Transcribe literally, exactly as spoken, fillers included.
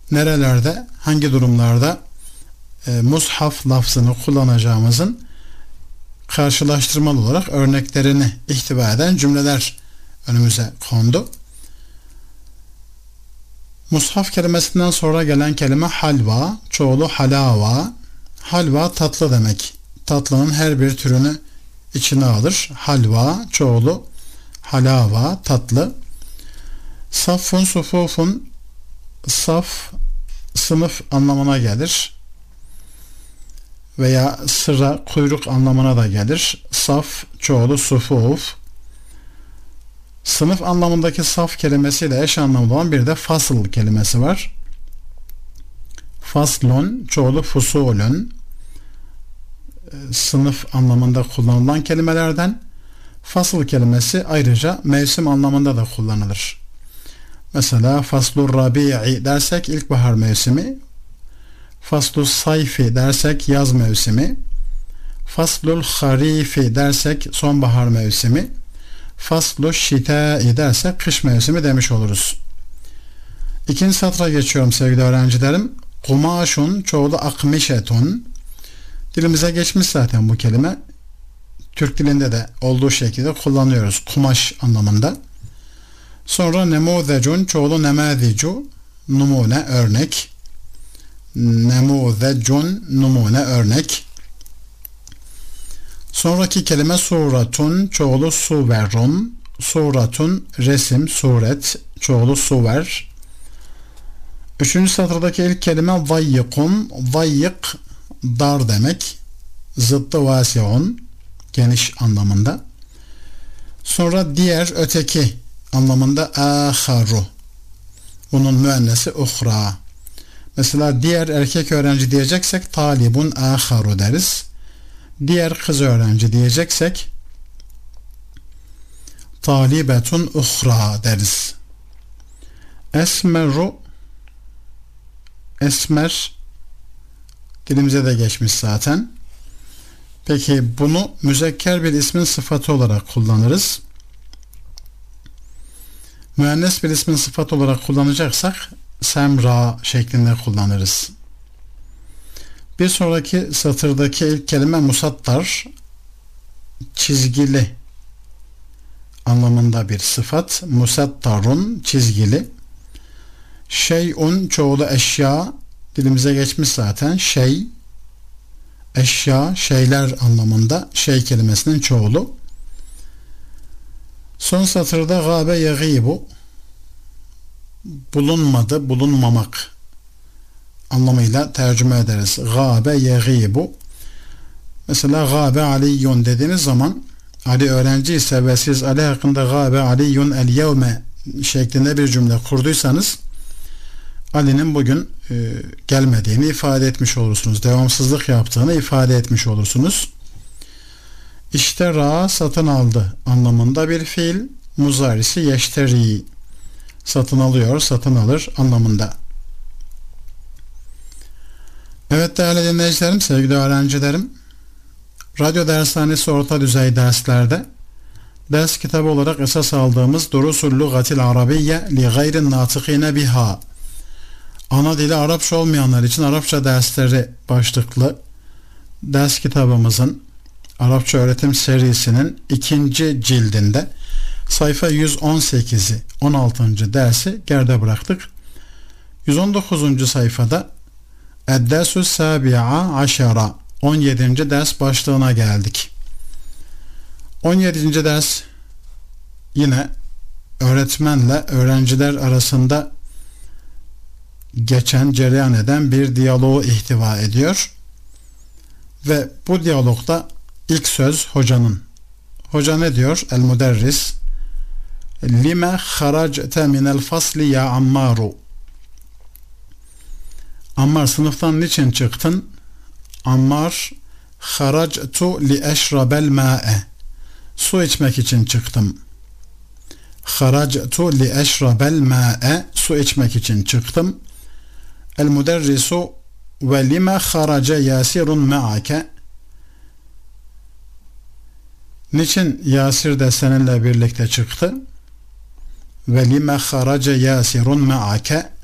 nerelerde, hangi durumlarda e, mushaf lafzını kullanacağımızın karşılaştırmalı olarak örneklerini ihtiva eden cümleler önümüze kondu. Mushaf kelimesinden sonra gelen kelime halva, çoğulu halava. Halva tatlı demek. Tatlının her bir türünü içine alır. Halva, çoğulu halava, tatlı. Saffun, sufufun, saf, sınıf anlamına gelir. Veya sıra, kuyruk anlamına da gelir. Saf, çoğulu sufuf. Sınıf anlamındaki saf kelimesiyle eş anlamlı olan bir de fasıl kelimesi var. Faslun, çoğulu fusulun. Sınıf anlamında kullanılan kelimelerden. Fasıl kelimesi ayrıca mevsim anlamında da kullanılır. Mesela faslur rabi'i dersek ilkbahar mevsimi, faslus sayfi dersek yaz mevsimi, faslul harifi dersek sonbahar mevsimi, fasluş şita'i dersek kış mevsimi demiş oluruz. İkinci satıra geçiyorum sevgili öğrencilerim. Kumaşun, çoğulu akmişetun. Dilimize geçmiş zaten bu kelime. Türk dilinde de olduğu şekilde kullanıyoruz. Kumaş anlamında. Sonra nemuzecun, çoğulu nemadicu, numune, örnek. Nemuzecun, numune, örnek. Sonraki kelime suratun, çoğulu suverun. Suratun, resim, suret, çoğulu suver. Üçüncü satırdaki ilk kelime vayyikun. Vayyik, dar demek. Zıttı vasiun, geniş anlamında. Sonra diğer, öteki anlamında aharu. Bunun müennesi uhra. Mesela diğer erkek öğrenci diyeceksek talibun aharu deriz. Diğer kız öğrenci diyeceksek talibetun uhra deriz. Esmeru, esmer dilimize de geçmiş zaten. Peki bunu müzekker bir ismin sıfatı olarak kullanırız. Müennes bir ismin sıfatı olarak kullanacaksak semra şeklinde kullanırız. Bir sonraki satırdaki ilk kelime musattar, çizgili anlamında bir sıfat. Musattarun, çizgili. Şeyun, çoğulu eşya, dilimize geçmiş zaten. Şey, eşya, şeyler anlamında şey kelimesinin çoğulu. Son satırda gâbe yagîbu, bulunmadı, bulunmamak anlamıyla tercüme ederiz. Gâbe yagîbu. Mesela gâbe aliyyun dediğiniz zaman Ali öğrenci ise ve siz Ali hakkında gâbe aliyyun el yevme şeklinde bir cümle kurduysanız Ali'nin bugün e, gelmediğini ifade etmiş olursunuz. Devamsızlık yaptığını ifade etmiş olursunuz. İştera, satın aldı anlamında bir fiil. Muzarisi yeşteri, satın alıyor, satın alır anlamında. Evet değerli dinleyicilerim, sevgili öğrencilerim, radyo dershanesi orta düzey derslerde ders kitabı olarak esas aldığımız Durusul Lugatil Arabiyye li gayrin natıkine biha, ana dili Arapça olmayanlar için Arapça dersleri başlıklı ders kitabımızın Arapça öğretim serisinin ikinci cildinde sayfa yüz on sekizi on altıncı dersi geride bıraktık. yüz on dokuzuncu sayfada Ed-Dersu Sabi'a Aşara on yedinci ders başlığına geldik. on yedinci ders yine öğretmenle öğrenciler arasında geçen, cereyan eden bir diyaloğu ihtiva ediyor. Ve bu diyalogda ilk söz hocanın. Hoca ne diyor? El müderris lime haracte minel fasli ya ammaru. Ammar, sınıftan niçin çıktın? Ammar, haractu li eşrabel ma'e. Su içmek için çıktım. Haractu li eşrabel ma'e. Su içmek için çıktım. El müderrisu ve lime harace yasirun ma'ake. Niçin Yasir de seninle birlikte çıktı? Ve lime harace yasirun ma'ake.